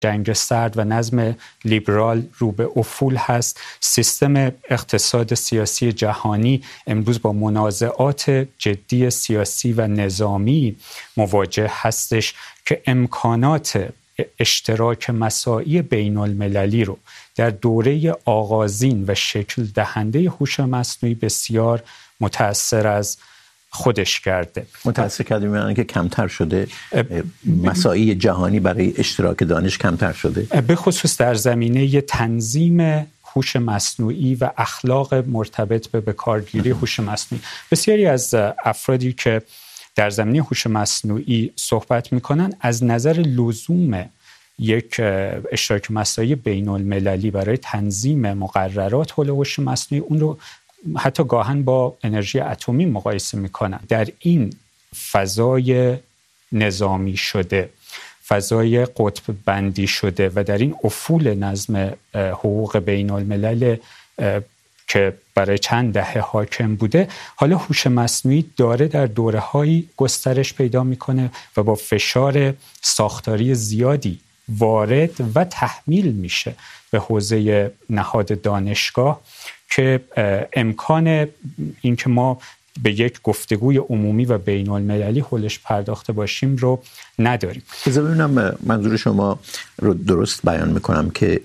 جنگ سرد و نظم لیبرال رو به افول هست. سیستم اقتصاد سیاسی جهانی امروز با منازعات جدی سیاسی و نظامی مواجه هستش که امکانات اشتراک مساعی بین المللی رو در دوره آغازین و شکل دهنده هوش مصنوعی بسیار متأثر از خودش کرده. متأثر کرده می‌بینن که کمتر شده، مساعی جهانی برای اشتراک دانش کمتر شده، به خصوص در زمینه تنظیم هوش مصنوعی و اخلاق مرتبط به بکارگیری هوش مصنوعی. بسیاری از افرادی که در زمینه هوش مصنوعی صحبت می‌کنن از نظر لزوم یک اشتراک مساعی بین المللی برای تنظیم مقررات حول هوش مصنوعی اون رو حتی گاهن با انرژی اتمی مقایسه میکنن. در این فضای نظامی شده، فضای قطب بندی شده و در این افول نظم حقوق بین الملل که برای چند دهه حاکم بوده، حالا هوش مصنوعی داره در دوره‌هایی گسترش پیدا میکنه و با فشار ساختاری زیادی وارد و تحمیل میشه به حوزه نهاد دانشگاه که امکان این که ما به یک گفتگوی عمومی و بین المللی حولش پرداخته باشیم رو نداریم. بذار ببینم منظور شما رو درست بیان میکنم که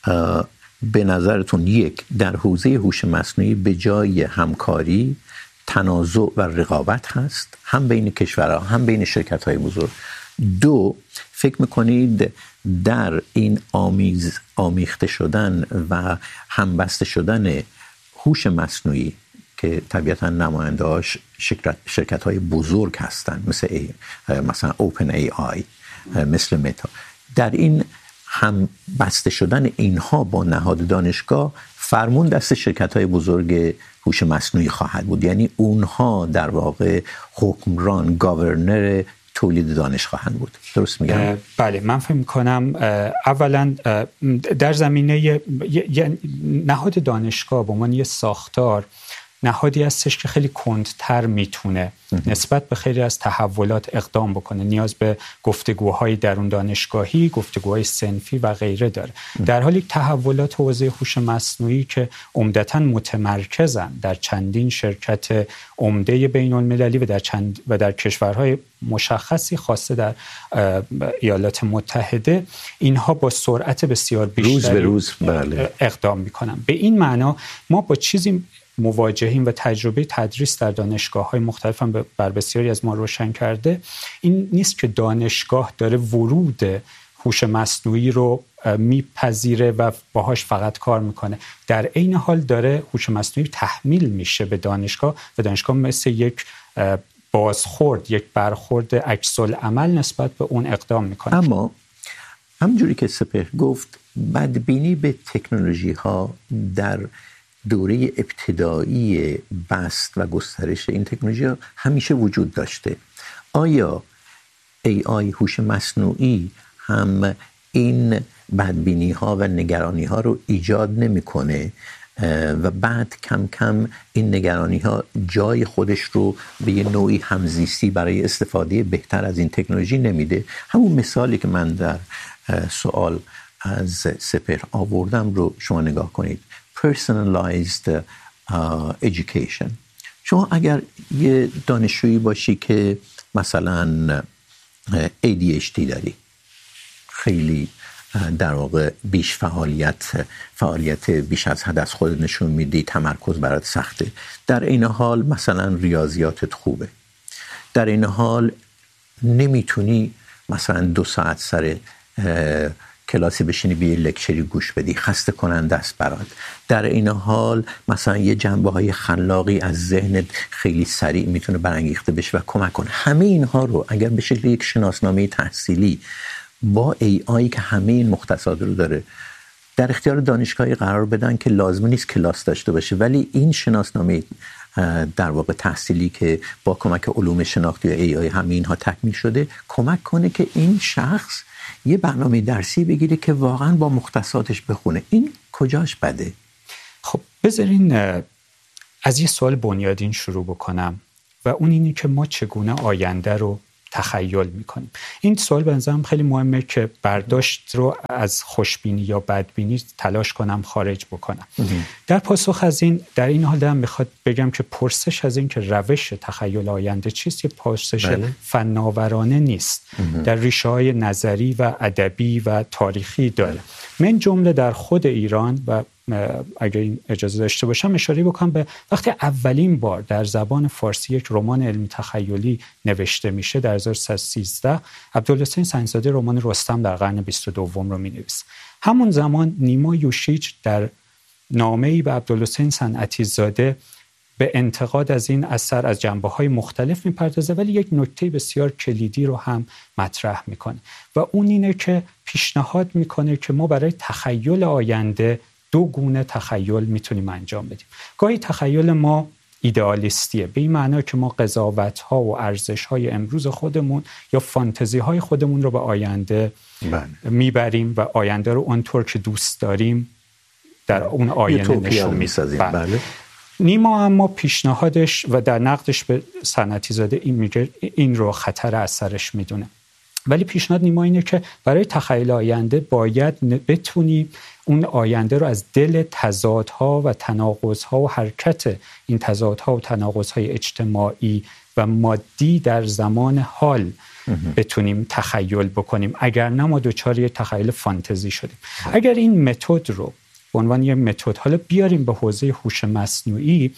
به نظرتون یک، در حوزه هوش مصنوعی به جای همکاری تنازع و رقابت هست، هم بین کشورها هم بین شرکت‌های بزرگ. دو، فکر میکنید در این آمیخته شدن و همبسته شدن هوش مصنوعی که طبیعتاً نماینده‌هاش شرکت‌های بزرگ هستند مثلا اوپن ای آی، مثل متا، در این همبسته شدن اینها با نهاد دانشگاه فرمون دست شرکت‌های بزرگ هوش مصنوعی خواهد بود؟ یعنی اونها در واقع حکمران، گاورنر تولید دانش خواهند بود. درست میگم؟ بله، من فکر می‌کنم اولا در زمینه نهاد دانشگاه به عنوان یه ساختار نهادی هستش که خیلی کندتر میتونه نسبت به خیلی از تحولات اقدام بکنه. نیاز به گفتگوهای درون دانشگاهی، گفتگوهای صنفی و غیره داره. در حالی که تحولات حوزه هوش مصنوعی که عمدتاً متمرکزن در چندین شرکت عمده بین المللی و در کشورهای مشخصی، خاصه در ایالات متحده، اینها با سرعت بسیار بیشتری روز به روز اقدام میکنن. به این معنا ما با چیزی مواجهیم و تجربه تدریس در دانشگاه‌های مختلف هم بر بسیاری از ما روشن کرده. این نیست که دانشگاه داره ورود هوش مصنوعی رو میپذیره و باهاش فقط کار میکنه. در عین حال داره هوش مصنوعی تحمیل میشه به دانشگاه و دانشگاه مثل یک بازخورد، یک برخورد عکس العمل نسبت به اون اقدام میکنه. اما همونجوری که سپهر گفت، بدبینی به تکنولوژی ها در دوره ابتدایی بست و گسترش این تکنولوژی ها همیشه وجود داشته. آیا AI، هوش مصنوعی، هم این بدبینی ها و نگرانی ها رو ایجاد نمیکنه و بعد کم کم این نگرانی ها جای خودش رو به یه نوعی همزیستی برای استفاده بهتر از این تکنولوژی نمیده؟ همون مثالی که من در سوال از سپهر آوردم رو شما نگاه کنید. personalized education. شما اگر یه دانشجویی باشی که مثلا ADHD داری، خیلی در واقع بیش فعالیت بیش از حد از خود نشون میدی، تمرکز برات سخته، در این حال مثلا ریاضیاتت خوبه، در این حال نمیتونی مثلا 2 ساعت سر کلاسی بشینی به یه لکچری گوش بدی، خسته کننده است برات، در این حال مثلا یه جنبه‌های خلاقی از ذهنت خیلی سریع میتونه برانگیخته بشه و کمک کنه. همه اینها رو اگر به شکل یک شناسنامه تحصیلی با AI که همه این مختصات رو داره در اختیار دانشگاهی قرار بدن که لازم نیست کلاس داشته باشه، ولی این شناسنامه در واقع تحصیلی که با کمک علوم شناختی و AI همه اینها تکمیل شده کمک کنه که این شخص یه برنامه درسی بگیره که واقعا با مختصاتش بخونه. این کجاش بده؟ خب بذارین از یه سوال بنیادین شروع بکنم و اون اینه که ما چگونه آینده رو تخیل میکنیم. این سوال به نظرم خیلی مهمه که برداشت رو از خوشبینی یا بدبینی تلاش کنم خارج بکنم. در پاسخ از این، در این حال دارم میخواد بگم که پرسش از این که روش تخیل آینده چیست یه پرسش فناورانه نیست. در ریشه های نظری و ادبی و تاریخی داره. من جمله در خود ایران و اگر این اجازه داشته باشم اشاره بکنم به وقتی اولین بار در زبان فارسی یک رمان علمی تخیلی نوشته میشه در 1313 عبدالحسین سنج‌زاده رمان رستم در قرن 22 رو مینویسه. همون زمان نیما یوشیچ در نامه‌ای به عبدالحسین صنعتی زاده به انتقاد از این اثر از جنبه‌های مختلف میپردازه، ولی یک نکته بسیار کلیدی رو هم مطرح میکنه و اون اینه که پیشنهاد میکنه که ما برای تخیل آینده دو گونه تخیل میتونیم انجام بدیم. گاهی تخیل ما ایدئالیستیه، به این معنی که ما قضاوت‌ها و ارزش‌های امروز خودمون یا فانتزی‌های خودمون رو به آینده میبریم و آینده رو اونطور که دوست داریم در اون آینه نشون می‌سازیم. بله. نیما اما پیشنهادش و در نقدش به صنعتی زاده این میگه این رو خطر اثرش میدونه. ولی پیشنهاد نیما اینه که برای تخیل آینده باید بتونیم اون آینده رو از دل تضادها و تناقض‌ها و حرکت این تضادها و تناقض‌های اجتماعی و مادی در زمان حال بتونیم تخیل بکنیم، اگر نه ما دوچار یه تخیل فانتزی شدیم. اگر این متد رو به عنوان یک متد حالا بیاریم به حوزه هوش مصنوعی،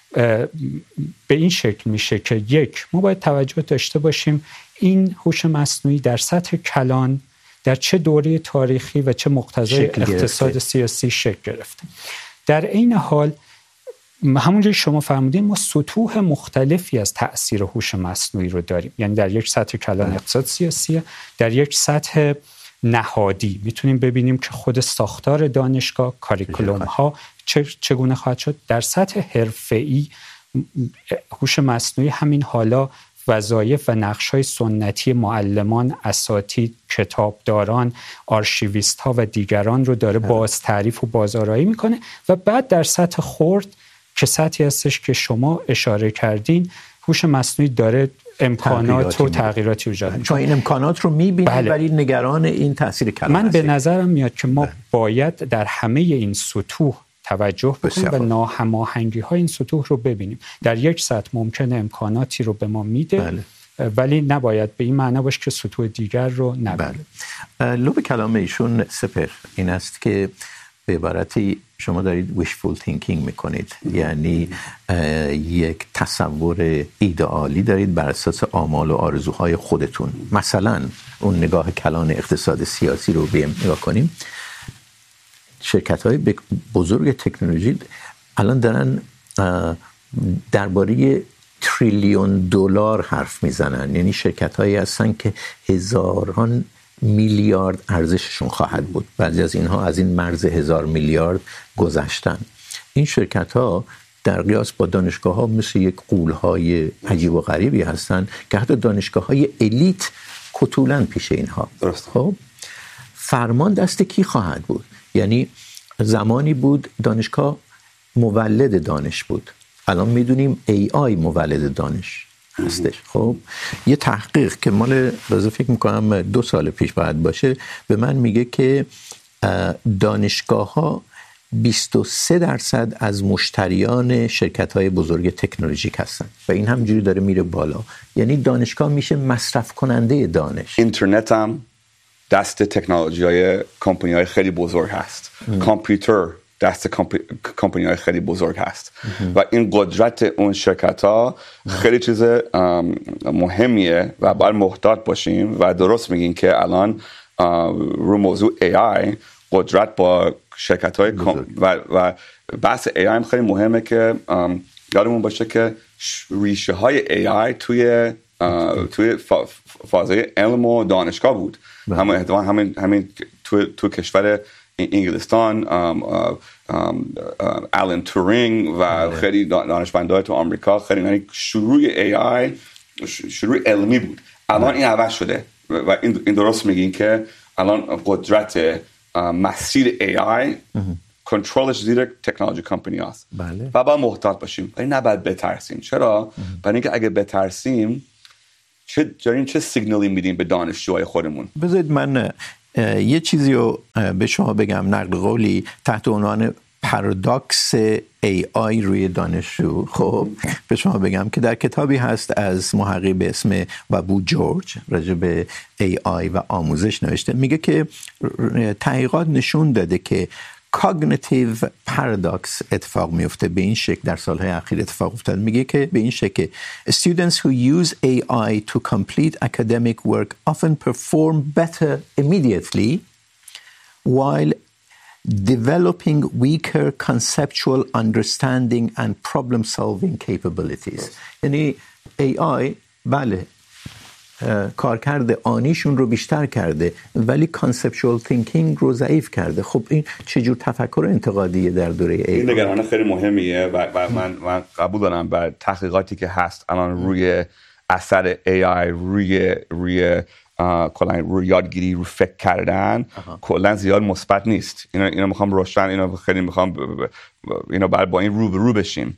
به این شکل میشه که یک، ما باید توجه داشته باشیم این هوش مصنوعی در سطح کلان در چه دوره تاریخی و چه مقتضای اقتصاد سیاسی شکل گرفته. در این حال همونجوری شما فرمودین ما سطوح مختلفی از تأثیر هوش مصنوعی رو داریم، یعنی در یک سطح کلان اقتصاد سیاسیه، در یک سطح نهادی میتونیم ببینیم که خود ساختار دانشگاه، کاریکولوم ها چگونه خواهد شد. در سطح حرفه‌ای هوش مصنوعی همین حالا وظایف و نقش‌های سنتی معلمان، اساتید، کتابداران، آرشیویست‌ها و دیگران رو داره باز تعریف و بازآرایی میکنه و بعد در سطح خرد که سطحی هستش که شما اشاره کردین هوش مصنوعی داره امکانات و تغییراتی ایجاد می‌کنه. چون این امکانات رو می‌بینید ولی نگران این تاثیر کلان من به نظرم میاد که ما باید در همه این سطوح توجه بکنیم و ناهماهنگی‌های این سطوح رو ببینیم. در یک سطح ممکنه امکاناتی رو به ما میده ولی نباید به این معنی باشه که سطوح دیگر رو نبینیم. لب کلام ایشون سپر این است که به عبارتی شما دارید wishful thinking میکنید، یعنی یک تصور ایدئالی دارید بر اساس آمال و آرزوهای خودتون. مثلا اون نگاه کلان اقتصاد سیاسی رو بیم نگاه کنیم، شرکت‌های بزرگ تکنولوژی الان دارن درباره تریلیون دلار حرف میزنن، یعنی شرکت‌هایی هستن که هزاران میلیارد ارزششون خواهد بود. بعضی از اینها از این مرز 1000 میلیارد گذشتن. این شرکت‌ها در قیاس با دانشگاه‌ها مثل یک غول‌های عجیب و غریبی هستن که حتی دانشگاه‌های الیت کتولن پیش اینها. درست. خب فرمان دست کی خواهد بود؟ یعنی زمانی بود دانشگاه مولد دانش بود، الان میدونیم AI مولد دانش هستش. خب یه تحقیق که مال بازه فکر میکنم 2 سال پیش باید باشه به من میگه که دانشگاه ها 23% از مشتریان شرکت های بزرگ تکنولوژیک هستن و این همجوری داره میره بالا. یعنی دانشگاه میشه مصرف کننده دانش. اینترنت هم دست تکنولوژی های کمپانی های خیلی بزرگ هست. کامپیوتر دست کمپانی های خیلی بزرگ هست و این قدرت اون شرکت ها خیلی چیز مهمیه و باید محتاط باشیم و درست میگین که الان رو موضوع AI قدرت با شرکت های و بحث AI هم خیلی مهمه که یادمون باشه که ریشه های AI توی فازه علم و دانشگاه بود. همین تو کشور انگلستان آلن تورینگ و خیلی دانشمندای تو آمریکا خیلی یعنی شروع AI شروع علمی بود. الان این عوض شده و این درست میگین که الان قدرت مسیر AI کنترلش زیر تکنولوژی کمپانی هست و باید محتاط باشیم ولی نباید بترسیم. چرا؟ برای اینکه اگه بترسیم چه سیگنالی میدیم به دانشجوهای خودمون؟ بذارید من یه چیزی رو به شما بگم، نقل قولی تحت عنوان پارادوکس AI روی دانشجو. خب به شما بگم که در کتابی هست از محققی به اسم وابو جورج راجع به AI و آموزش نوشته، میگه که تحقیقات نشون داده که کاگنیتیو پارادوکس اتفاق میفته. به این شکل در سالهای اخیر اتفاق افتاد. میگه که به این شکل students who use AI to complete academic work often perform better immediately while developing weaker conceptual understanding and problem solving capabilities. یعنی AI بله کارکرد آنیشون رو بیشتر کرده ولی کانسپچوال تینکینگ رو ضعیف کرده. خب این چجور تفکر انتقادیه در دوره AI؟ این نگران خیلی مهمیه و من قبول دارم بر تحقیقاتی که هست الان روی اثر AI روی کلا روی یادگیری رو فکر کردن کلا زیاد مثبت نیست. اینو میخوام روشن، اینو خیلی میخوام اینو با این رو بشیم.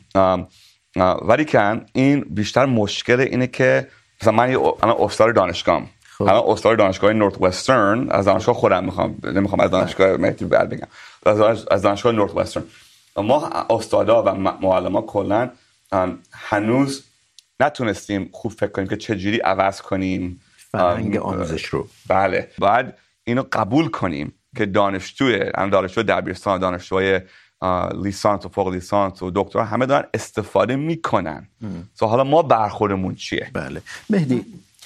ولی که این بیشتر مشکل اینه که مثلا من استاد دانشگاهم، الان استاد دانشگاه نورت وسترن، از دانشگاه خودم نمیخوام از دانشگاه مهدی بعد بگم، از دانشگاه نورت وسترن، ما استادا و معلما کلا هنوز نتونستیم خوب فکر کنیم که چجوری عوض کنیم فرهنگ آموزش رو. بله باید اینو قبول کنیم که دانشجو دبیرستان، دانشجوی لیسانس و فوق لیسانس و دکترا همه دارن استفاده میکنن. حالا ما برخوردمون چیه؟ بله مهدی،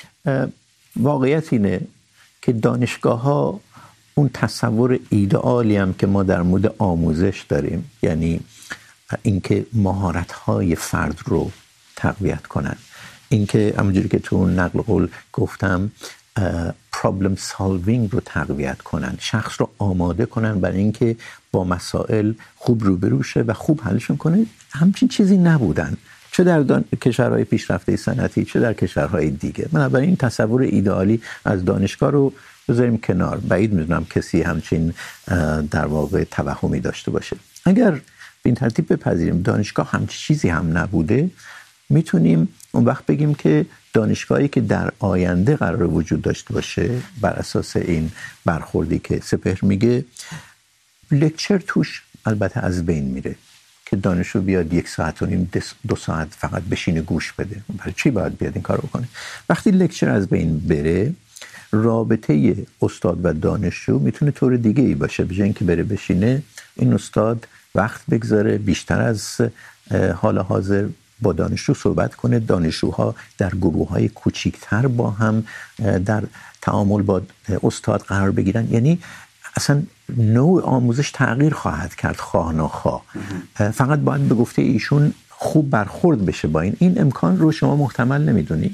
واقعیت اینه که دانشگاه‌ها اون تصور ایدئالی هم که ما در مورد آموزش داریم، یعنی اینکه مهارت‌های فرد رو تقویت کنن، اینکه همونجوری که تو نقل قول گفتم پرابلم سالوینگ رو تقویت کنن، شخص رو آماده کنن برای اینکه با مسائل خوب روبرو شه و خوب حلشون کنه، همچین چیزی نبودن، چه در کشورهای پیشرفته صنعتی چه در کشورهای دیگه. بنابراین این تصور ایدئالی از دانشگاه رو بذاریم کنار. بعید میدونم کسی همچین در واقع توهمی داشته باشه. اگر به این ترتیب بپذیریم دانشگاه همچین چیزی هم نبوده، میتونیم اون وقت بگیم که دانشگاهی که در آینده قرار وجود داشته باشه بر اساس این برخوردی که سپهر میگه، لکچر توش البته از بین میره که دانشجو بیاد 1 ساعت و نیم 2 ساعت فقط بشینه گوش بده. برای چی باید بیاد این کارو بکنه؟ وقتی لکچر از بین بره، رابطه استاد و دانشجو میتونه طور دیگه ای باشه. به جای اینکه بره بشینه، این استاد وقت بگذاره بیشتر از حال حاضر با دانشجو صحبت کنه، دانشجوها در گروه‌های کوچیک‌تر با هم در تعامل با استاد قرار بگیرن. یعنی اصلا نوع آموزش تغییر خواهد کرد خواه ناخواه. فقط باید به گفته ایشون خوب برخورد بشه با این امکان رو شما محتمل نمیدونی؟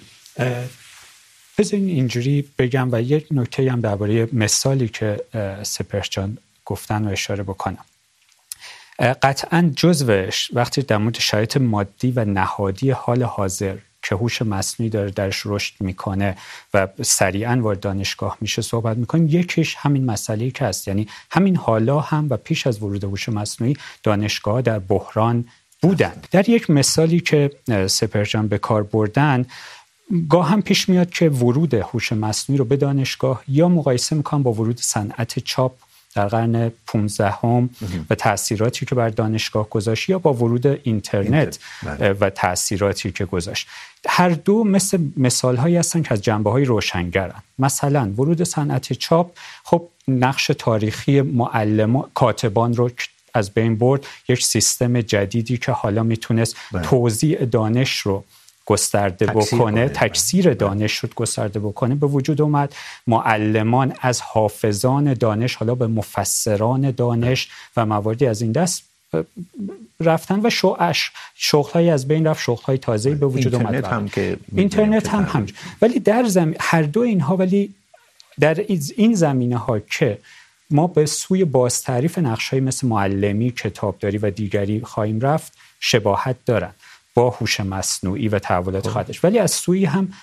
بذارین اینجوری بگم و یک نکته هم درباره مثالی که سپهر جان گفتن و اشاره بکنم. قطعاً جزوش وقتی در مورد شرایط مادی و نهادی حال حاضر که هوش مصنوعی داره درش رشد میکنه و سریعاً وارد دانشگاه میشه صحبت میکنیم، یکیش همین مسئله‌ای که هست. یعنی همین حالا هم و پیش از ورود هوش مصنوعی دانشگاه در بحران بودن. در یک مثالی که سپهر جان به کار بردن، گاه هم پیش میاد که ورود هوش مصنوعی رو به دانشگاه یا مقایسه میکنن با ورود صنعت چاپ در قرن 15 و تأثیراتی که بر دانشگاه گذاشت یا با ورود اینترنت و تأثیراتی که گذاشت. هر دو مثال‌هایی هستن که از جنبه‌های روشنگرن. مثلا ورود صنعت چاپ خب نقش تاریخی معلمان، کاتبان رو از بین برد. یک سیستم جدیدی که حالا میتونست توزیع دانش رو گسترده بکنه، تکثیر دانش رو گسترده بکنه، به وجود اومد. معلمان از حافظان دانش حالا به مفسران دانش و مواردی از این دست رفتن و شغل‌های از بین رفت، شغل‌های تازه‌ای به وجود اومد. اینترنت هم همین. ولی در هر دو اینها، ولی در این زمینه‌ها که ما به سوی بازتعریف نقش‌های مثل معلمی، کتابداری و دیگری خواهیم رفت، شباهت دارن با هوش مصنوعی و تحولات خودش، ولی از سوی هم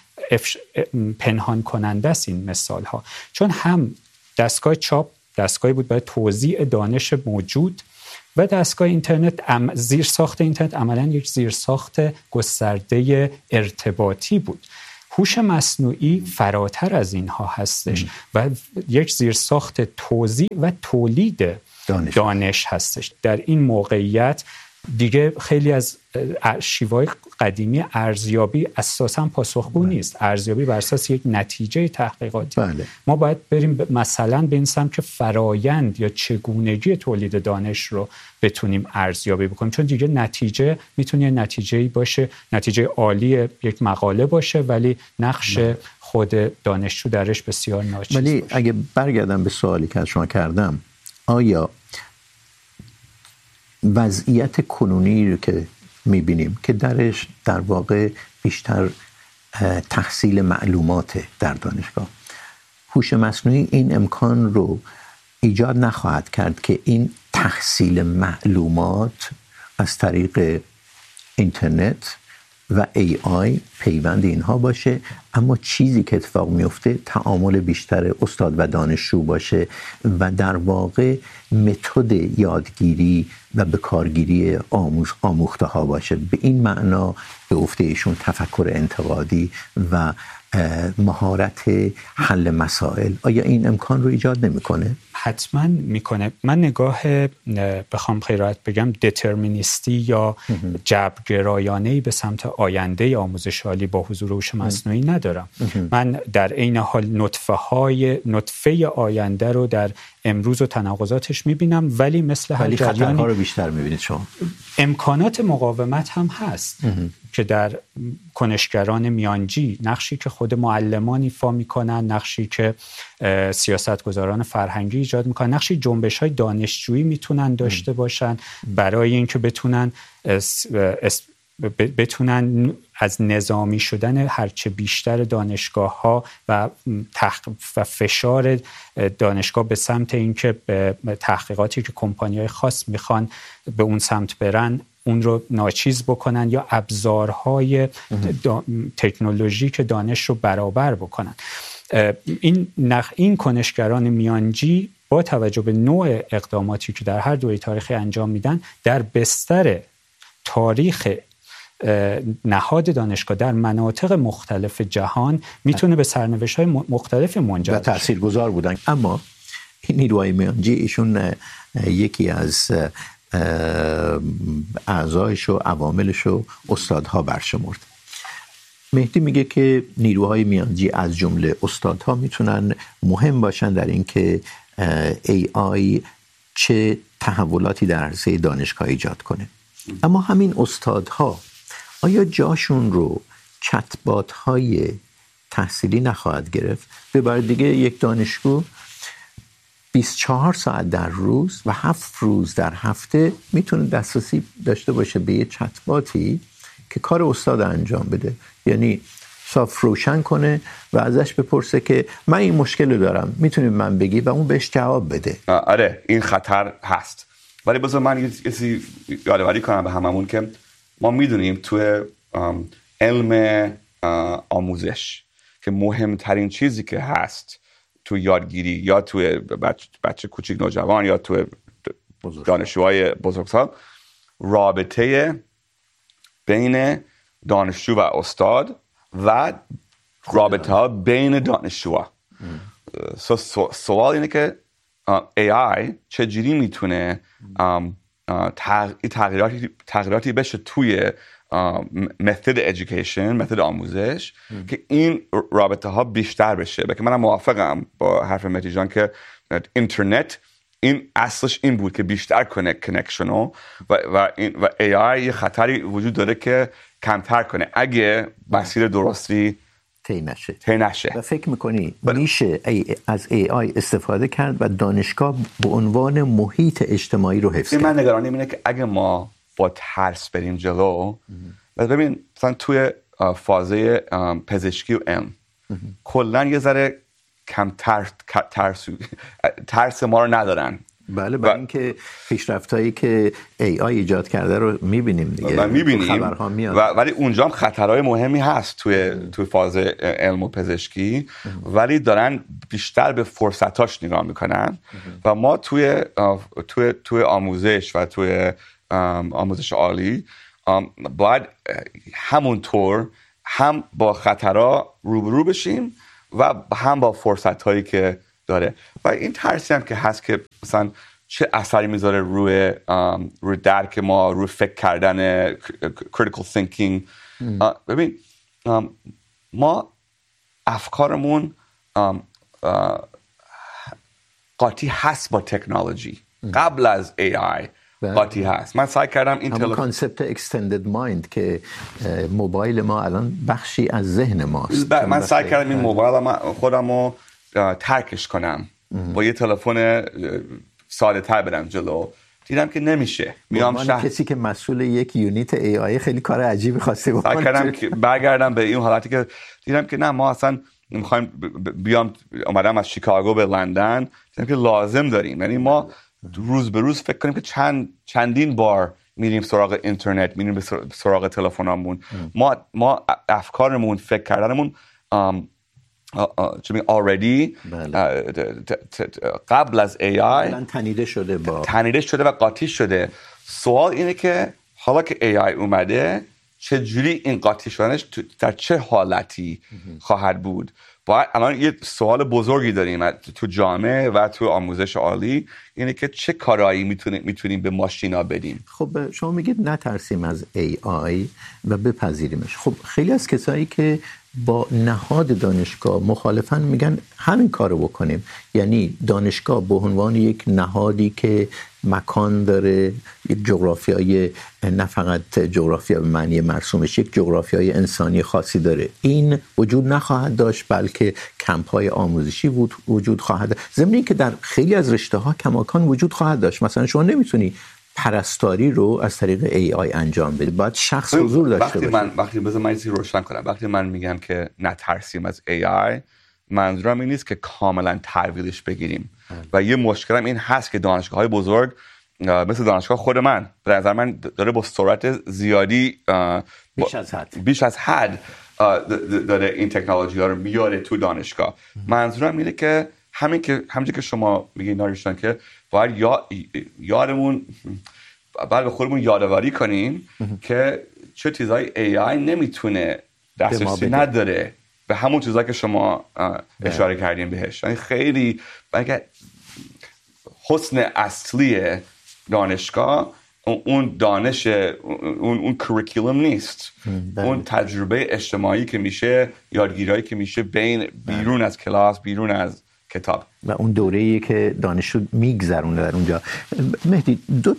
پنهان کننده است این مثال ها. چون هم دستگاه چاپ دستگاهی بود برای توزیع دانش موجود و دستگاه اینترنت، زیرساخت اینترنت عملاً یک زیرساخت گسترده ارتباطی بود. هوش مصنوعی فراتر از اینها هستش و یک زیرساخت توزیع و تولید دانش هستش. در این موقعیت دیگه خیلی از شیوه‌های قدیمی ارزیابی اساساً پاسخگو نیست. ارزیابی بر اساس یک نتیجه تحقیقاتی. بله. ما باید بریم مثلا به این سمت که فرایند یا چگونگی تولید دانش رو بتونیم ارزیابی بکنیم، چون دیگه نتیجه میتونه نتیجه‌ای باشه، نتیجه عالی یک مقاله باشه ولی نقش خود دانشجو درش بسیار ناچیز ولی باشه. اگه برگردم به سوالی که از شما کردم، آیا وضعیت کنونی رو که می‌بینیم که درش در واقع بیشتر تحصیل معلومات در دانشگاه، هوش مصنوعی این امکان رو ایجاد نخواهد کرد که این تحصیل معلومات از طریق اینترنت و AI پیوند اینها باشه، اما چیزی که اتفاق میفته تعامل بیشتر استاد و دانشجو باشه و در واقع متد یادگیری و به کارگیری آموخته ها باشه. به این معنا به گفته ایشون تفکر انتقادی و مهارت حل مسائل، آیا این امکان رو ایجاد نمیکنه؟ حتما میکنه. من نگاه بخوام خیرات بگم دترمینیستی یا جبرگرایانه‌ای به سمت آینده آموزش عالی با حضور هوش مصنوعی ندارم. من در عین حال نطفه آینده رو در امروز و تناقضاتش میبینم، ولی مثل هر جریانی خطرها رو بیشتر میبینید شما. امکانات مقاومت هم هست که در کنشگران میانجی، نقشی که خود معلمان ایفا میکنن، نقشی که سیاستگزاران فرهنگی ایجاد میکنن، نقشی جنبش‌های دانشجویی میتونن داشته باشن برای اینکه بتونن از نظامی شدن هرچه بیشتر دانشگاه‌ها و فشار دانشگاه به سمت اینکه به تحقیقاتی که کمپانی‌های خاص میخوان به اون سمت برن اون رو ناچیز بکنن یا ابزارهای تکنولوژیک دانش رو برابر بکنن. این کنشگران میانجی با توجه به نوع اقداماتی که در هر دوره تاریخی انجام میدن، در بستر تاریخ نهاد دانشگاه در مناطق مختلف جهان میتونه به سرنوشت‌های مختلف منجر بشه و تاثیرگذار بودن. اما این نیروهای میانجی ایشون یکی از اعضایش و عواملش و استادها برشمرد. مهدی میگه که نیروهای میانجی از جمله استادها میتونن مهم باشن در اینکه AI چه تحولاتی در عرصه دانشگاه ایجاد کنه. اما همین استادها آیا جاشون رو چت‌بات های تحصیلی نخواهد گرفت؟ به عبارت دیگه یک دانشجو 24 ساعت در روز و 7 روز در هفته میتونه دسترسی داشته باشه به یه چت‌باتی که کار استاد انجام بده، یعنی صاف روشن کنه و ازش بپرسه که من این مشکل رو دارم، میتونی من بگی و اون بهش جواب بده. آره این خطر هست، ولی بذار من یه چیزی یادآوری کنم به هممون که ما میدونیم توی علم آموزش که مهمترین چیزی که هست تو یادگیری یا توی بچه کوچیک نوجوان یا توی دانشجوهای بزرگسال، رابطه بین دانشجو و استاد و رابطه ها بین دانشجوها. سوال اینه که AI چجوری میتونه تغییراتی بشه توی متد education، متد آموزش که این رابطه ها بیشتر بشه. بلکه منم موافقم با حرف مهدی جان که اینترنت این اصلش این بود که بیشتر کنه کنکشنو و AI یه خطری وجود داره که کمتر کنه اگه مسیر درستی طی نشه. و فکر میکنی میشه از AI استفاده کرد و دانشگاه به عنوان محیط اجتماعی رو حفظ کرد؟ من نگرانیم اینه که اگه ما با ترس بریم جلو، ببین مثلا توی فازه پزشکی و علم کلا یه ذره کم ترس ما رو ندارن. بله، برای اینکه پیشرفتایی که AI ایجاد کرده رو میبینیم دیگه، خبرها میاد. ولی اونجا هم خطرهای مهمی هست توی فاز علم و پزشکی، ولی دارن بیشتر به فرصتاش نگاه میکنن و ما توی آموزش و توی آموزش عالی باید همونطور هم با خطرها روبرو بشیم و هم با فرصت‌هایی که داره. و این ترسی هم که هست که مثلا چه اثری میذاره روی درک ما، روی فکر کردن، critical thinking. ببین ما افکارمون قاطی هست با تکنولوژی. قبل از AI قاطی هست. من سعی کردم این همون کانسپت extended mind که موبایل ما الان بخشی از ذهن ماست. من سعی کردم این موبایل خودمو ترکش کنم، با یه تلفن ساده تر برم جلو. دیدم که نمیشه. میام کسی که مسئول یک یونیت AI خیلی کار عجیبی خواسته بکنه. سعی کردم که برگردم به این حالتی که دیدم که نه، ما اصلا میخوایم اومدم از شیکاگو به لندن، دیدم که لازم داریم، یعنی ما روز به روز فکر کنیم که چندین بار میریم سراغ اینترنت، میریم سراغ تلفنامون. ما افکارمون، فکر کردنمون already قبل از AI تنیده شده و قاطی شده. سوال اینه که حالا که AI اومده چه جوری این قاطی شدنش در چه حالتی خواهد بود؟ الان یه سوال بزرگی داریم تو جامعه و تو آموزش عالی، اینه که چه کارایی میتونیم به ماشینا بدیم. خب شما میگید نترسیم از AI و بپذیریمش. خب خیلی از کسایی که با نهاد دانشگاه مخالفن میگن همین کارو بکنیم، یعنی دانشگاه به عنوان یک نهادی که مکان داره، یک جغرافیای، نه فقط جغرافیا به معنی مرسومش، یک جغرافیای انسانی خاصی داره، این وجود نخواهد داشت، بلکه کمپ‌های آموزشی وجود خواهد داشت، ضمن اینکه در خیلی از رشته‌ها کماکان وجود خواهد داشت. مثلا شما نمیتونی پرستاری رو از طریق AI انجام بدی، باید شخص حضور داشته باشه. وقتی بذار من چیزی روشن کنم، وقتی من میگم که نترسیم از AI، منظورم این نیست که کاملا تحویلش بگیریم. و یه مشکلم این هست که دانشگاه‌های بزرگ مثل دانشگاه خود من به نظر من داره با سرعت زیادی بیش از حد داره این تکنولوژی ها رو میاره تو دانشگاه. منظورم اینه که همینجوری که شما میگین ناریشان که باید یادمون باید به خودمون یادآوری کنیم که چه چیزای AI نمیتونه دسترسی نداره به همون چیزایی که شما اشاره کردین بهش. یعنی خیلی حسن اصلی دانشگاه اون دانش، اون کریکولوم نیست، اون تجربه اجتماعی که میشه، یادگیریایی که میشه بیرون از کلاس، بیرون از کتاب و اون دوره‌ای که دانشجو میگذرونه در اونجا. مهدی، دو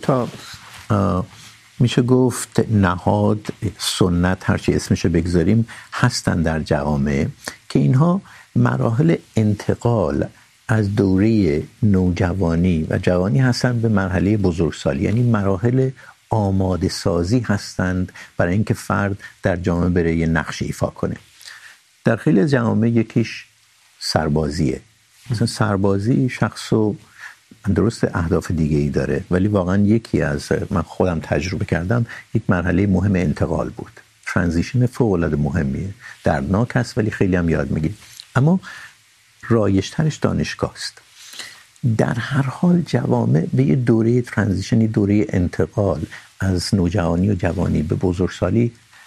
تا میشه گفت نهاد، سنت، هر چی اسمشو بگذاریم، هستن در جوامع که اینها مراحل انتقال از دوره نوجوانی و جوانی هستن به مرحله بزرگسالی، یعنی مراحل آماده سازی هستند برای اینکه فرد در جامعه بره یه نقش ایفا کنه. در خیلی از جوامع یکیش سربازیه. مثلا سربازی شخصو درست اهداف دیگه ای داره، ولی واقعا یکی از، من خودم تجربه کردم، یک مرحله مهم انتقال بود. ترانزیشن فوق العاده مهمیه، دردناک است ولی خیلی هم یاد میگیری. اما رایج‌ترش دانشگاه است. در هر حال جوامع به یه دوره ترانزیشنی، دوره انتقال از نوجوانی و جوانی به بزرگسالی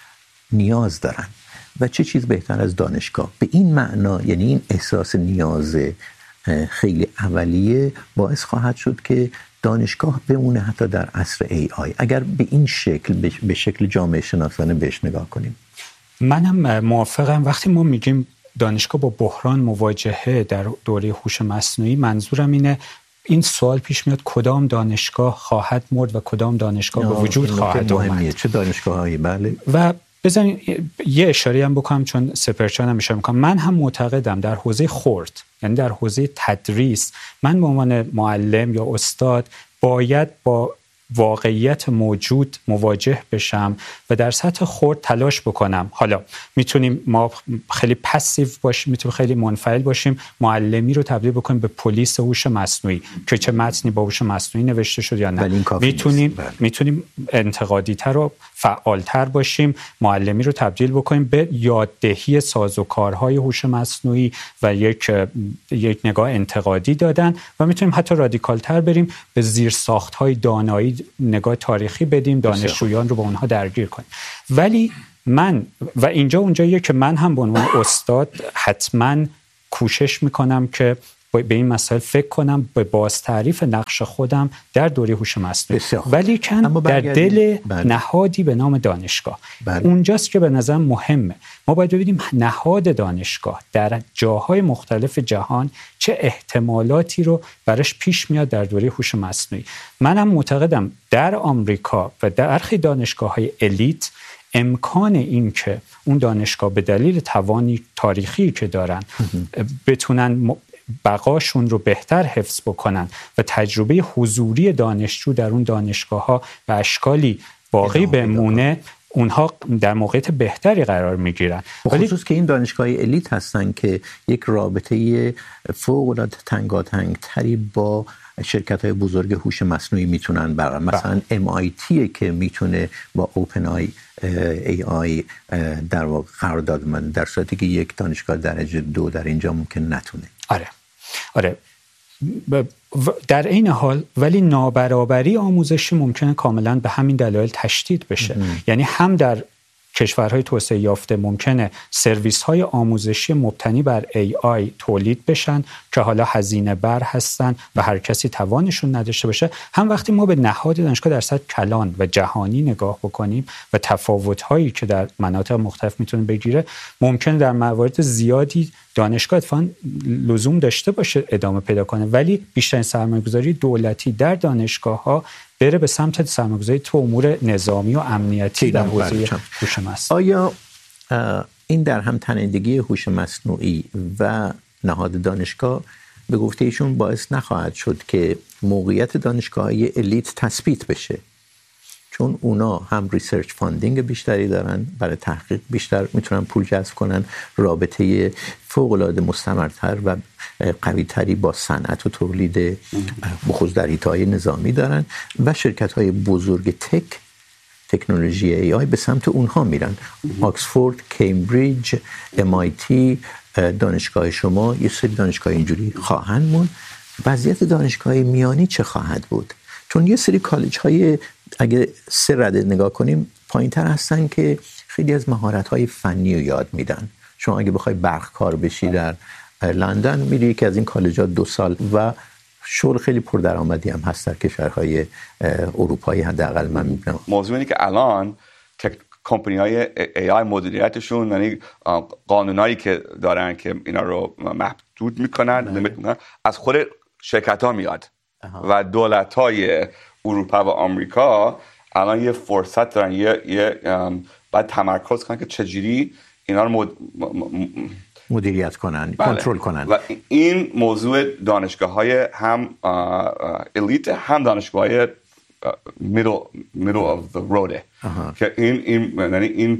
نیاز دارن و چه چیز بهتر از دانشگاه؟ به این معنا، یعنی این احساس نیاز خیلی اولیه باعث خواهد شد که دانشگاه بمونه حتی در عصر AI، اگر به این شکل، به شکل جامعه شناسانه بهش نگاه کنیم. منم موافقم. وقتی ما میگیم دانشگاه با بحران مواجهه در دوره هوش مصنوعی، منظورم اینه این سوال پیش میاد کدام دانشگاه خواهد مرد و کدام دانشگاه به وجود خواهد آمد. چه دانشگاه‌هایی؟ بله. و بذارین یه اشاره هم بکنم چون سپرچان هم اشاره میکنم. من هم معتقدم در حوزه خرد، یعنی در حوزه تدریس، من به عنوان معلم یا استاد باید با واقعیت موجود مواجه بشم و در سطح خرد تلاش بکنم. حالا میتونیم ما خیلی پسیو باشیم، میتونیم خیلی منفعل باشیم، معلمی رو تبدیل بکنیم به پلیس هوش مصنوعی که چه متنی با هوش مصنوعی نوشته شد یا نه. میتونیم انتقادی تر و فعال تر باشیم، معلمی رو تبدیل بکنیم به یاددهی سازوکارهای هوش مصنوعی و یک نگاه انتقادی دادن و میتونیم حتی رادیکال تر بریم به زیرساخت‌های دانایی نگاه تاریخی بدیم، دانشجویان رو با اونها درگیر کنیم. ولی من و اینجا اونجاییه که من هم به عنوان استاد حتما کوشش میکنم که به این مسائل فکر کنم، به بازتعریف نقش خودم در دوره هوش مصنوعی، ولی در دل نهادی به نام دانشگاه. اونجاست که به نظر مهمه ما باید ببینیم نهاد دانشگاه در جاهای مختلف جهان چه احتمالاتی رو برش پیش میاد در دوره هوش مصنوعی. منم معتقدم در آمریکا و در برخی دانشگاه‌های الیت امکان این که اون دانشگاه به دلیل توانی تاریخی که دارن بتونن بقاشون رو بهتر حفظ بکنن و تجربه حضوری دانشجو در اون دانشگاه‌ها و اشکالی باقی بمونه، اونها در موقعیت بهتری قرار میگیرن. خصوص که این دانشگاه الیت هستن که یک رابطه فوق‌العاده تنگاتنگ تری با شرکت‌های بزرگ هوش مصنوعی میتونن برقرار. مثلا MIT که میتونه با اوپن AI در واقع قرارداد ببنده، در صورتی که یک دانشگاه درجه 2 در اینجا ممکن نتونه. آره در این حال ولی نابرابری آموزشی ممکنه کاملا به همین دلایل تشدید بشه. یعنی هم در کشورهای توسعه یافته ممکنه سرویس‌های آموزشی مبتنی بر AI تولید بشن که حالا هزینه بر هستن و هر کسی توانشون نداشته باشه، هم وقتی ما به نهاد دانشگاه در سطح کلان و جهانی نگاه بکنیم و تفاوت‌هایی که در مناطق مختلف میتونه بگیره، ممکن در موارد زیادی دانشگاه اتفاقاً لزوم داشته باشه ادامه پیدا کنه، ولی بیشترین سرمایه‌گذاری دولتی در دانشگاه‌ها بره به سمت سرمایه‌گذاری تو امور نظامی و امنیتی در حوزه هوش مصنوعی. آیا این در هم تنیدگی هوش مصنوعی و نهاد دانشگاه به گفته ایشون باعث نخواهد شد که موقعیت دانشگاه‌های الیت تثبیت بشه؟ چون اونا هم ریسرچ فاندینگ بیشتری دارن، برای تحقیق بیشتر میتونن پول جذب کنن، رابطه فوق‌العاده مستمرتر و قوی‌تری با صنعت و تولید بخصوص در حیطه‌های نظامی دارن و شرکت‌های بزرگ تکنولوژی AI به سمت اونها میرن. آکسفورد، کمبریج، MIT، دانشگاه شما، یه سری دانشگاه اینجوری خواهند موند. وضعیت دانشگاه میانی چه خواهد بود؟ چون یه سری کالج‌های اگه 3 رده نگاه کنیم پایین‌تر هستن که خیلی از مهارت‌های فنی رو یاد میدن. شما اگه بخوای برقکار بشی در لندن میری که از این کالج‌ها 2 سال و شغل خیلی پردرآمدی هم هست در کشورهای اروپایی حداقل من میبینم. موضوع اینه که الان کمپانی‌های AI مدیریتشون، یعنی قانونایی که دارن که اینا رو محدود میکنن از خود شرکت‌ها میاد و دولت‌های اروپا و آمریکا الان یه فرصت دارن یه باید تمرکز کنن که چجوری اینا رو مدیریت کنن، کنترل کنن. و این موضوع دانشگاه‌های هم الیت هم دانشگاه‌های middle of the road که این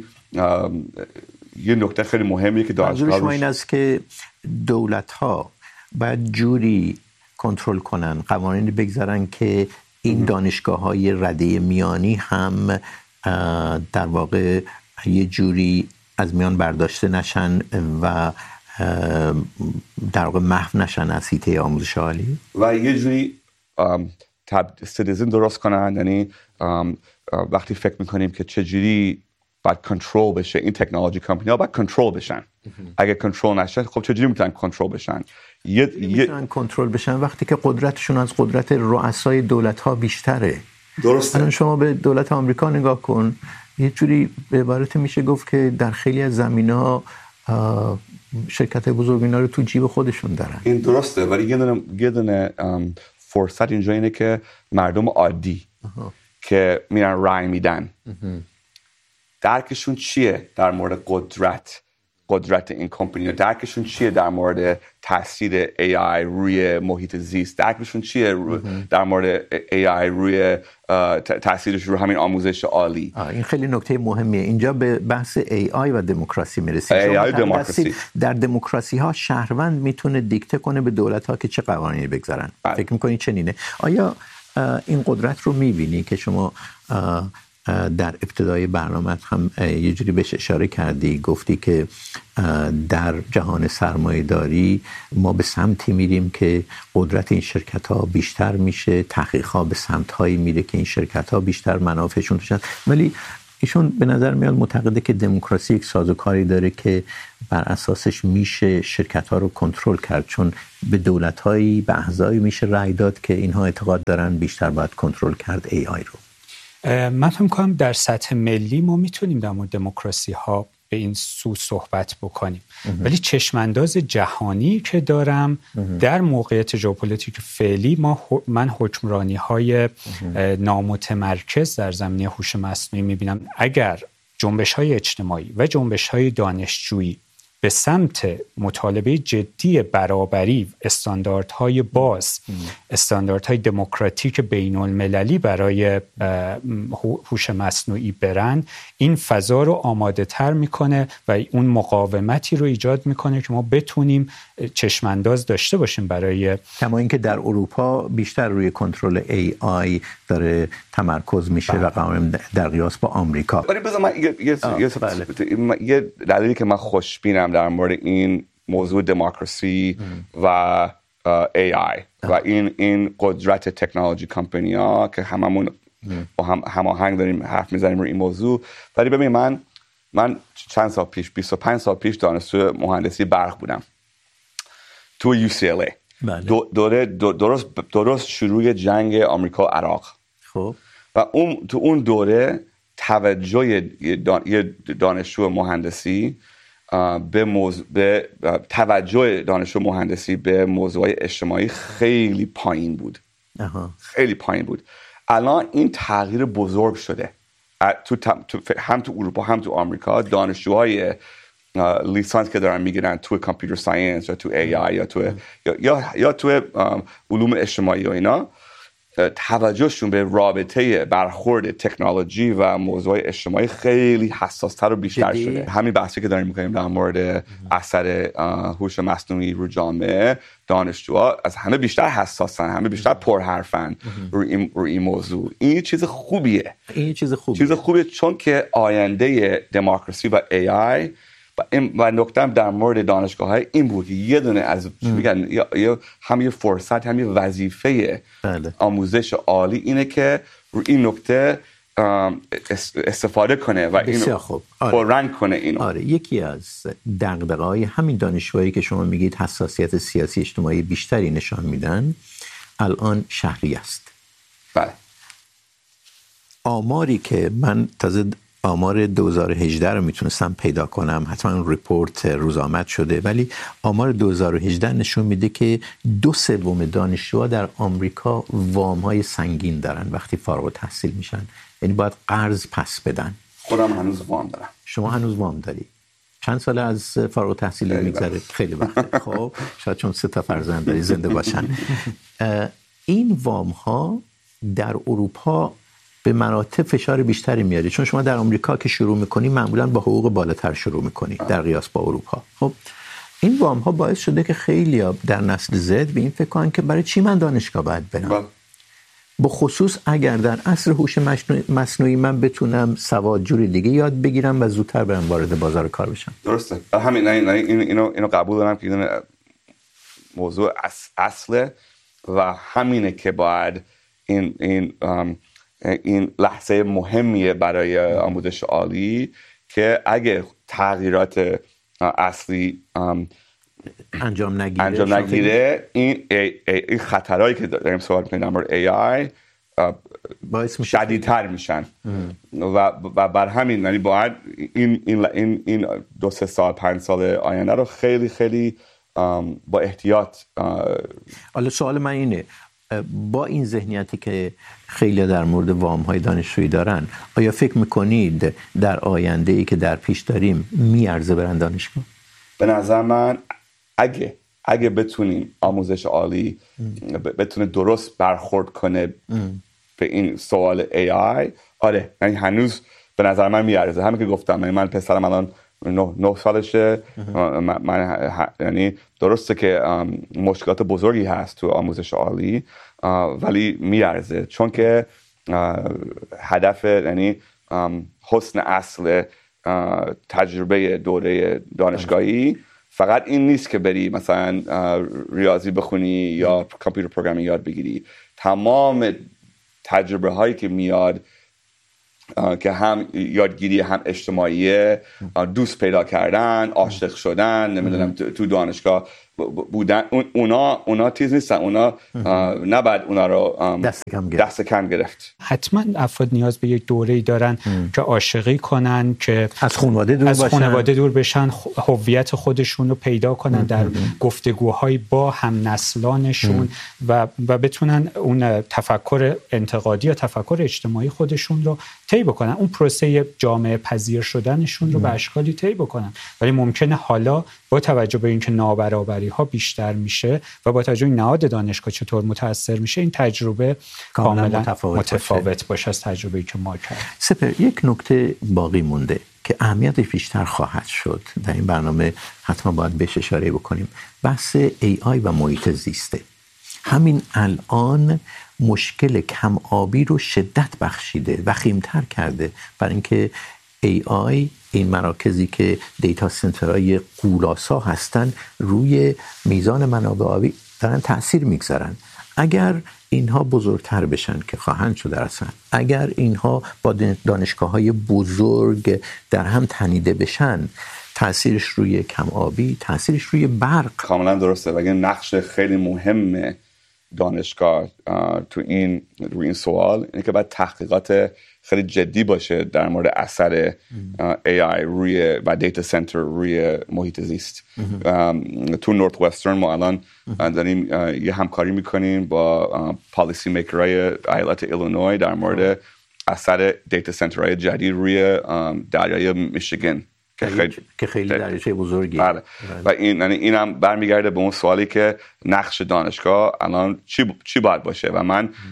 یه نکته خیلی مهمیه که دانشگاه شما این است که دولت‌ها باید جوری کنترل کنن، قوانینی بگذارن که این دانشگاه‌های رده میانی هم در واقع یه جوری از میان برداشته نشن و در واقع محو نشن از حیطه آموزش عالی و یه جوری سیتیزن درست کنن. یعنی وقتی فکر میکنیم که چجوری باید کنترل بشه این تکنولوژی کمپانی‌ها باید کنترل بشن. اگه کنترل نشه خب چجوری میتونن کنترل بشن؟ میتونن کنترل بشن وقتی که قدرتشون از قدرت رؤسای دولت‌ها بیشتره. درسته. الان شما به دولت آمریکا نگاه کن، یه جوری به عبارت میشه گفت که در خیلی از زمینه‌ها شرکت‌های بزرگ اینا رو تو جیب خودشون دارن. این درسته، ولی یه دونه فرصت اینجا اینه که مردم عادی که میرن رای میدن درکشون چیه در مورد قدرت این کمپانی، درکشون چیه در مورد تاثیر AI روی محیط زیست، درکشون چیه در مورد AI روی تاثیرش رو همین آموزش عالی. این خیلی نکته مهمیه. اینجا به بحث AI و دموکراسی میرسیم. AI و دموکراسی. در دموکراسی ها شهروند میتونه دیکته کنه به دولت ها که چه قوانینی بگذارن. فکر میکنی چنینه؟ آیا این قدرت رو میبینی که شما در ابتدای برنامه هم یه جوری بهش اشاره کردی، گفتی که در جهان سرمایه‌داری ما به سمتی میریم که قدرت این شرکت‌ها بیشتر میشه، تحقیق‌ها به سمت‌هایی میره که این شرکت‌ها بیشتر منافعشون توش هست. ولی ایشون به نظر میاد معتقده که دموکراسی یک سازوکاری داره که بر اساسش میشه شرکت‌ها رو کنترل کرد، چون به دولت‌هایی به احزابی میشه رأی داد که اینها اعتقاد دارن بیشتر باید کنترل کرد AI رو. من فکر می‌کنم در سطح ملی ما میتونیم در مورد دموکراسی ها به این سو صحبت بکنیم، ولی چشمانداز جهانی که دارم در موقعیت ژئوپلیتیک فعلی من حکمرانی‌های نامتمرکز در زمینه هوش مصنوعی می‌بینم. اگر جنبش‌های اجتماعی و جنبش‌های دانشجویی به سمت مطالبه جدی برابری، استانداردهای باز، استانداردهای دموکراتیک بین المللی برای هوش مصنوعی برن، این فضا رو آماده تر میکنه و اون مقاومتی رو ایجاد میکنه که ما بتونیم چشمانداز داشته باشیم برای، کما اینکه در اروپا بیشتر روی کنترل AI داره تمرکز میشه و در قیاس با آمریکا. ولی بذار من یه دلیلی که من خوشبینم در مورد این موضوع دموکراسی و AI و این قدرت تکنولوژی کمپانی‌ها که هممون با هم هماهنگ داریم حرف میزنیم روی این موضوع. ولی ببین من چند سال پیش 25 سال پیش دانشجو مهندسی برق بودم تو UCLA. درست شروع جنگ آمریکا و عراق. خب و تو اون دوره توجه دانشجو مهندسی به توجه دانشجو مهندسی به موضوعات اجتماعی خیلی پایین بود. خیلی پایین بود. الان این تغییر بزرگ شده. هم تو اروپا هم تو آمریکا دانشجوهای لیسانس که دارن میگیرن تو کامپیوتر ساینس یا تو AI یا تو علوم اجتماعی و اینا، توجهشون به رابطه برخورد تکنولوژی و موضوع اجتماعی خیلی حساس‌تر و بیشتر شده. همین بحثی که داریم می‌کنیم در مورد اثر هوش مصنوعی رو جامعه، دانشجوها از همه بیشتر حساسن، همه بیشتر پرحرفن روی این موضوع. این چیز خوبیه. چیز خوبیه چون که آینده دموکراسی و AI و نکته در مورد دانشگاه‌های این بود که یه دونه از میگن همین فرصت، همین وظیفه آموزش عالی اینه که روی این نکته استفاده کنه و اینو پررنگ کنه اینو. آره، یکی از دغدغه‌های همین دانشجوهایی که شما میگید حساسیت سیاسی اجتماعی بیشتری نشان میدن الان شهری است. بله. آماری که من تازه آمار 2018 رو میتونستم پیدا کنم، حتما اون ریپورت روزآمد شده، ولی آمار 2018 نشون میده که 2/3 دانشجوها در آمریکا وام‌های سنگین دارن وقتی فارغ التحصیل میشن، یعنی باید قرض پس بدن. خودم هنوز وام دارم. شما هنوز وام داری؟ چند سال از فارغ التحصیل میگذره؟ خیلی وقته. خب شاید چون 3 تا فرزند داری زنده باشن. این وام‌ها در اروپا به مراتب فشار بیشتری میاره، چون شما در آمریکا که شروع میکنی معمولا با حقوق بالاتر شروع میکنی در قیاس با اروپا. خب این وام ها باعث شده که خیلی در نسل زد به این فکر کنن که برای چی من دانشگاه باید برم، به خصوص اگر در عصر هوش مصنوعی من بتونم سواد جوری دیگه یاد بگیرم و زودتر برم وارد بازار کار بشم. درسته. همین اینو قبول دارم که این موضوع اصله و همینه که باید این لحظه مهمیه برای آموزش عالی که اگه تغییرات اصلی انجام نگیره این خطرهایی که داریم صحبت می‌کنیم در مورد AI باعث میشه شدیدتر میشن و بر همین یعنی باید این 2-3 سال 5 سال آینده رو خیلی خیلی با احتیاط. حالا سوال من اینه، با این ذهنیتی که خیلی در مورد وام‌های دانشجویی دارن، آیا فکر میکنید در آینده‌ای که در پیش داریم میارزه برن دانشگاه؟ به نظر من اگه بتونیم آموزش عالی بتونه درست برخورد کنه به این سوال AI، آره یعنی هنوز به نظر من میارزه. همین که گفتم من پسرم الان 9 سالشه، من یعنی درسته که مشکلات بزرگی هست تو آموزش عالی ولی میارزه، چون که هدف یعنی حسن اصل تجربه دوره دانشگاهی فقط این نیست که بری مثلا ریاضی بخونی یا کامپیوتر پروگرامینگ یاد بگیری. تمام تجربه هایی که میاد که هم یادگیری هم اجتماعیه، دوست پیدا کردن، عاشق شدن، نمیدونم تو دانشگاه بودن، اونا چیز نیستن، اونا نباید اونا رو دست کم گرفت. حتما افراد نیاز به یک دوره‌ای دارن که عاشقی کنن، که از خانواده دور بشن، هویت خودشون رو پیدا کنن در گفتگوهای با هم نسلانشون و بتونن اون تفکر انتقادی یا تفکر اجتماعی خودشون رو طی بکنن، اون پروسه جامعه پذیر شدنشون رو به اشکالی طی بکنن. ولی ممکنه حالا با توجه به اینکه نابرابری ها بیشتر میشه و با توجه به نهاد دانشگاه چطور متاثر میشه، این تجربه کاملا متفاوت باشه از تجربه‌ای که ما کردیم. سپر، یک نکته باقی مونده که اهمیتش بیشتر خواهد شد در این برنامه، حتما باید بهش اشاره بکنیم، بحث AI و محیط زیسته. همین الان مشکل کم آبی رو شدت بخشیده و وخیم‌تر کرده، برای اینکه AI این مراکزی که دیتا سنترهای غول‌آسا هستن روی میزان منابع آبی دارن تأثیر میگذارن. اگر اینها بزرگتر بشن که خواهند شد اصلا، اگر اینها با دانشگاه‌های بزرگ در هم تنیده بشن، تأثیرش روی کم آبی، تأثیرش روی برق. کاملا درسته و این نقش خیلی مهمه دانشگاه تو روی این سوال اینه که باید تحقیقات خیلی جدی باشه در مورد اثر AI روی و دیتا سنتر روی محیط زیست. تو نورت وسترن ما الان داریم یه همکاری میکنیم با پالیسی میکرهای ایالت ایلینوی در مورد اثر دیتا سنترهای جدید روی دریای میشیگن که خیلی دریاچه بزرگیه. بله. و اینم برمیگرده به اون سوالی که نقش دانشگاه الان چی باید باشه و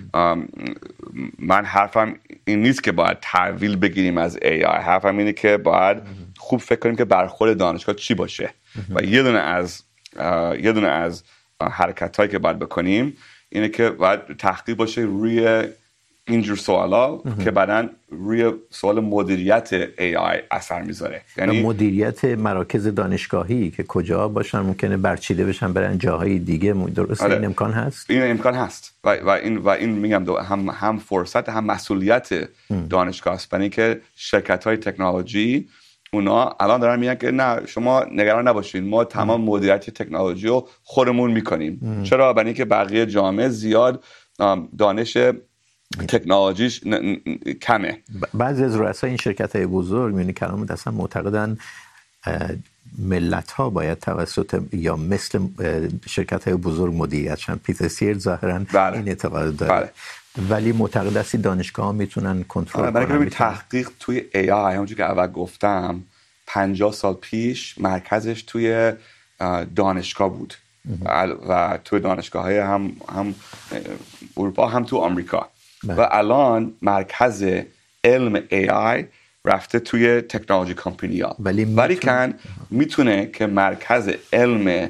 من حرفم این نیست که باید تحویل بگیریم از AI. حرفم اینه که باید خوب فکر کنیم که برخورد دانشگاه چی باشه و یه دونه از حرکت‌هایی که باید بکنیم اینه که باید تحقیق باشه روی اینجور سوالا که بعدن روی سوال مدیریت AI اثر میذاره. یعنی مدیریت مراکز دانشگاهی که کجا باشن، ممکنه برچیده بشن برن جاهای دیگه. درسته؟ این امکان هست؟ این امکان هست و این میگم هم فرصت هم مسئولیت دانشگاه است، برای اینکه شرکت‌های تکنولوژی اونا الان دارن میگن که نه شما نگران نباشین، ما تمام مدیریت تکنولوژی رو خودمون میکنیم. چرا؟ برای اینکه بقیه جامعه زیاد دانش تکنولوژیش کمه. بعضی از رؤسای این شرکت‌های بزرگ می‌بینی کلام اصلا معتقدن ملت‌ها باید توسط یا مثل شرکت‌های بزرگ مدیریت شن. پیتر سیر ظاهراً این اعتقاد داره. ولی معتقد است دانشگاه‌ها میتونن کنترل کنن. برای تحقیق توی AI همونجوری که اول گفتم 50 سال پیش مرکزش توی دانشگاه بود و توی دانشگاه‌های هم اروپا هم تو آمریکا. و الان مرکز علم AI رفته توی تکنولوژی کمپنی‌ها. ولی کن میتونه که مرکز علم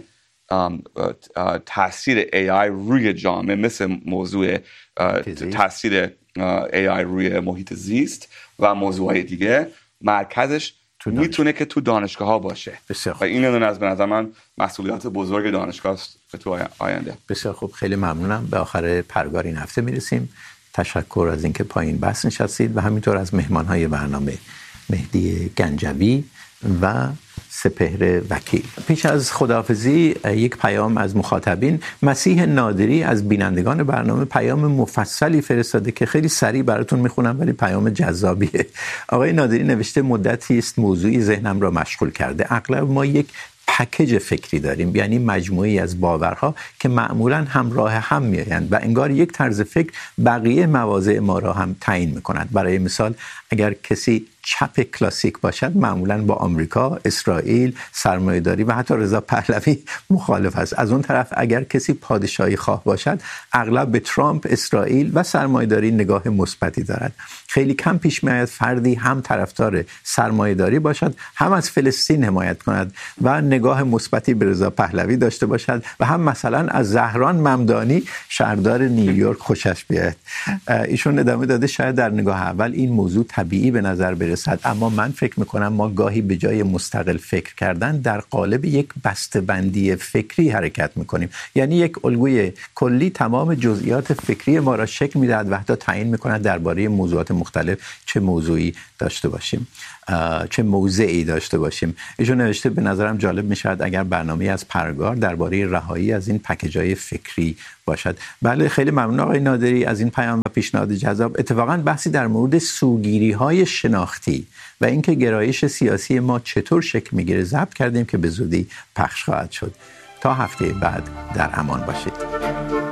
تاثیر AI روی جامعه، مثل موضوع تاثیر AI روی محیط زیست و موضوعهای دیگه، مرکزش میتونه که تو دانشگاه ها باشه. و این از به نظر من مسئولیت بزرگ دانشگاه است تو آینده. بسیار خوب، خیلی ممنونم. به آخر پرگار این هفته میرسیم. تشکر از اینکه پایین بحث نشستید و همینطور از مهمان‌های برنامه مهدی گنجوی و سپهر وکیل. پیش از خداحافظی یک پیام از مخاطبین. مسیح نادری از بینندگان برنامه پیام مفصلی فرستاده که خیلی سریع براتون میخونم ولی پیام جذابیه. آقای نادری نوشته مدتی است موضوعی ذهنم را مشغول کرده. اغلب ما یک پکیج فکری داریم، یعنی مجموعی از باورها که معمولاً همراه هم میآیند و انگار یک طرز فکر بقیه مواضع ما را هم تعیین میکنند. برای مثال اگر کسی چپ کلاسیک باشد معمولاً با آمریکا، اسرائیل، سرمایه‌داری و حتی رضا پهلوی مخالف است. از اون طرف اگر کسی پادشاهی خواه باشد اغلب به ترامپ، اسرائیل و سرمایه‌داری نگاه مثبتی دارد. خیلی کم پیش میآید فردی هم طرفدار سرمایه‌داری باشد، هم از فلسطین حمایت کند و نگاه مثبتی به رضا پهلوی داشته باشد و هم مثلا از زهران ممدانی شهردار نیویورک خوشش بیاید. ایشون ادامه داده شاید در نگاه اول این موضوع طبیعی به نظر برسد میرسد. اما من فکر میکنم ما گاهی به جای مستقل فکر کردن در قالب یک بسته‌بندی فکری حرکت میکنیم. یعنی یک الگوی کلی تمام جزئیات فکری ما را شکل میدهد و حتی تعیین میکند درباره موضوعات مختلف چه موضوعی داشته باشیم، چه موضعی داشته باشیم. ایشون نوشته به نظرم جالب میشد اگر برنامه‌ای از پرگار درباره رهایی از این پکیج‌های فکری باشد. بله خیلی ممنون آقای نادری از این پیام و پیشنهاد جذاب. اتفاقا بحثی در مورد سوگیری‌های شناختی و اینکه گرایش سیاسی ما چطور شکل میگیره ضبط کردیم که به زودی پخش خواهد شد. تا هفته بعد در امان باشید.